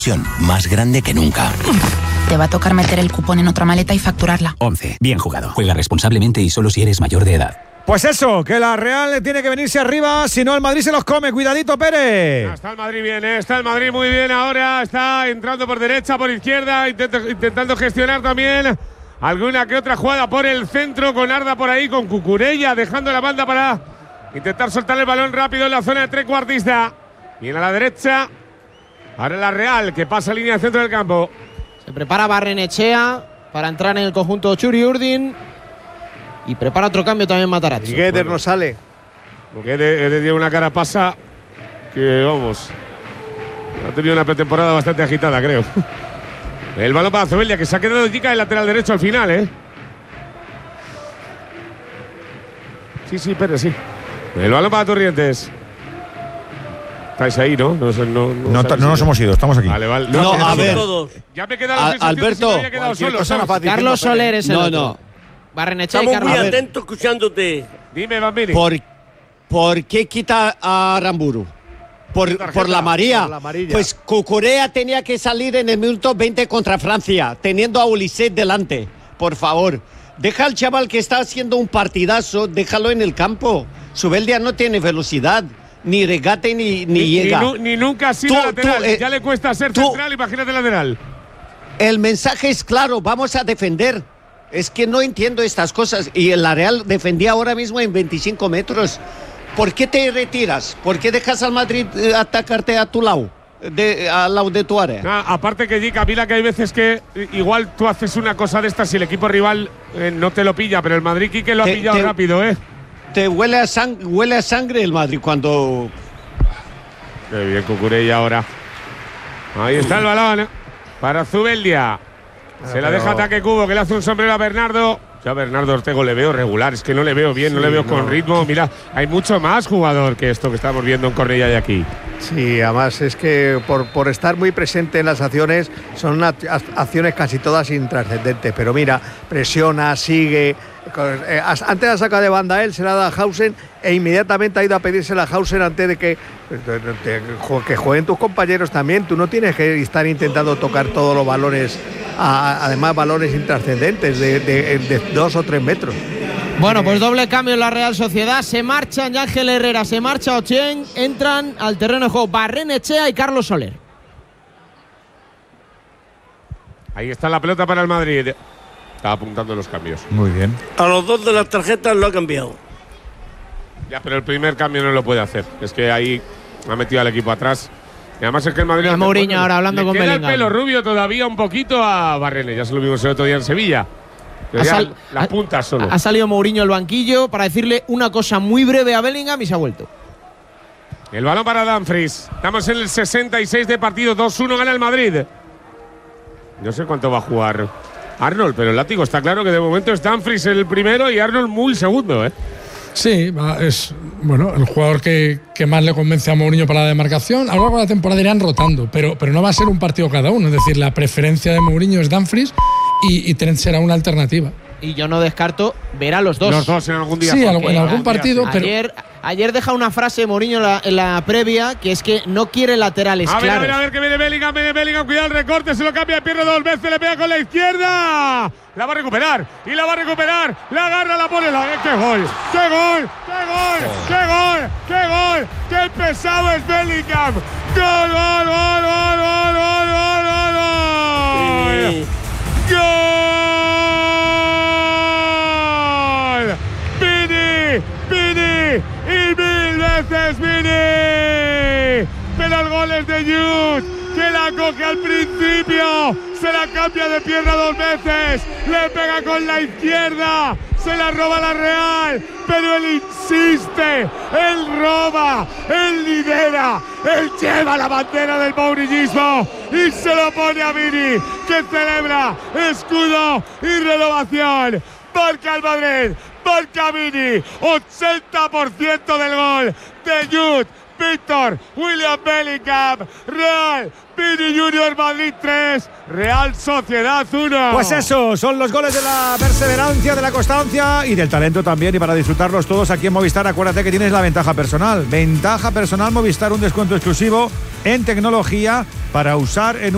Más grande que nunca. Te va a tocar meter el cupón en otra maleta y facturarla. 11. Bien jugado. Juega responsablemente y solo si eres mayor de edad. Pues eso, que la Real tiene que venirse arriba, si no el Madrid se los come. Cuidadito, Pérez. Está el Madrid bien, está el Madrid muy bien ahora. Está entrando por derecha, por izquierda, intentando gestionar también alguna que otra jugada por el centro, con Arda por ahí, con Cucurella dejando la banda para intentar soltar el balón rápido en la zona de trecuartista. Viene a la derecha. Ahora la Real, que pasa línea al centro del campo. Se prepara Barrenechea para entrar en el conjunto Churi Urdin. Y prepara otro cambio también Matarazzo. Y Gueder no sale. Porque Gueder tiene una cara pasa que, vamos, ha tenido una pretemporada bastante agitada, creo. El balón para Zubeldia, que se ha quedado chica el lateral derecho al final, Sí, Pérez, sí. El balón para Torrientes. Estáis ahí, ¿no? No nos hemos ido, estamos aquí. Vale. No, a ver. Ya me he quedado Alberto, si me quedado solo. Carlos Soler es el otro. No. Barrenechea y Estamos Carlos. muy atentos escuchándote. Dime, Bambini. ¿Por qué quita a Aramburu? Por la María. Pues Cucurella tenía que salir en el minuto 20 contra Francia, teniendo a Ulisset delante. Por favor, deja al chaval que está haciendo un partidazo, déjalo en el campo. Zubeldia no tiene velocidad, ni regate ni llega. Ni nunca ha sido lateral. Ya le cuesta ser central, imagínate lateral. El mensaje es claro, vamos a defender. Es que no entiendo estas cosas. Y la Real defendía ahora mismo en 25 metros. ¿Por qué te retiras? ¿Por qué dejas al Madrid atacarte a tu lado? Al lado de tu área. Aparte que Camila, que hay veces que igual tú haces una cosa de estas y el equipo rival no te lo pilla, pero el Madrid Quique lo ha pillado rápido, Te huele a sangre el Madrid cuando… Qué bien Cucurella ahora. Ahí está el balón para Zubeldia. Se la deja ataque Cubo, que le hace un sombrero a Bernardo. Yo a Bernardo Ortego le veo regular, es que no le veo bien, no le veo con ritmo. Mira, hay mucho más jugador que esto que estamos viendo en Cornellá y aquí. Sí, además es que por estar muy presente en las acciones, son acciones casi todas intrascendentes. Pero mira, presiona, sigue. Antes la saca de banda él, se la da a Hausen e inmediatamente ha ido a pedírsela a Hausen antes de que jueguen tus compañeros también. Tú no tienes que estar intentando tocar todos los balones, además balones intrascendentes de 2 o 3 metros. Bueno, pues doble cambio en la Real Sociedad. Se marchan Ángel Herrera, se marcha Ochen. Entran al terreno de juego Barrenechea y Carlos Soler. Ahí está la pelota para el Madrid. Está apuntando los cambios. Muy bien. A los dos de las tarjetas lo ha cambiado. Ya, pero el primer cambio no lo puede hacer. Es que ahí ha metido al equipo atrás. Y además es que el Madrid… A Mourinho ahora hablando con Bellingham. Le queda el pelo rubio todavía un poquito a Barrene. Ya se lo vimos el otro día en Sevilla. La punta solo. Ha salido Mourinho al banquillo para decirle una cosa muy breve a Bellingham y se ha vuelto. El balón para Dumfries. Estamos en el 66 de partido. 2-1 gana el Madrid. No sé cuánto va a jugar Arnold, pero el látigo está claro que de momento es Dumfries el primero y Arnold muy segundo, Sí, es el jugador que más le convence a Mourinho para la demarcación. A lo largo de la temporada irán rotando, pero no va a ser un partido cada uno. Es decir, la preferencia de Mourinho es Dumfries y Trent será una alternativa. Y yo no descarto ver a los dos. Los dos en algún día. Sí, en algún partido. Sí. Ayer deja una frase Mourinho en la previa, que es que no quiere laterales claros. A ver, que viene Bellingham, cuidado el recorte, se lo cambia de pierna 2 veces, le pega con la izquierda. La va a recuperar, la agarra, la pone, ¡qué gol! ¡Qué pesado es Bellingham! ¡Gol! ¡Pini! ¡Y 1000 veces Pini! Pero el gol es de Jude, que la coge al principio, se la cambia de pierna 2 veces, le pega con la izquierda, se la roba la Real, pero él insiste, él roba, él lidera, él lleva la bandera del mourillismo y se lo pone a Vini, que celebra escudo y renovación. Marca el Madrid, marca Vini, 80% del gol de Jude, Víctor, William Bellingham, Real, Vini Junior, Madrid 3, Real Sociedad 1. Pues eso, son los goles de la perseverancia, de la constancia y del talento también. Y para disfrutarlos todos aquí en Movistar, acuérdate que tienes la ventaja personal. Ventaja personal Movistar, un descuento exclusivo en tecnología para usar en